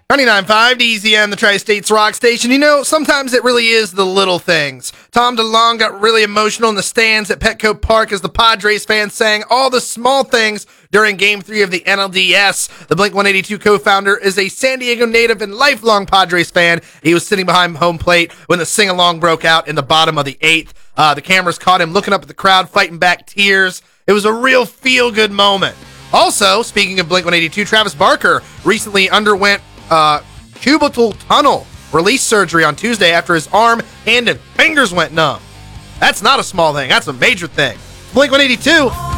99.5 DZM, the Tri-States Rock Station. You know, sometimes it really is the little things. Tom DeLonge got really emotional in the stands at Petco Park as the Padres fans sang all the small things during Game 3 of the NLDS. The Blink-182 co-founder is a San Diego native and lifelong Padres fan. He was sitting behind home plate when the sing-along broke out in the bottom of the 8th. The cameras caught him looking up at the crowd, fighting back tears. It was a real feel-good moment. Also, speaking of Blink-182, Travis Barker recently underwent cubital tunnel release surgery on Tuesday after his arm, hand, and fingers went numb. That's not a small thing. That's a major thing. Blink-182.